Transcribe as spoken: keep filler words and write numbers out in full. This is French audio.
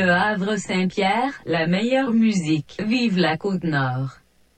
Le Havre Saint-Pierre, la meilleure musique. Vive la Côte-Nord.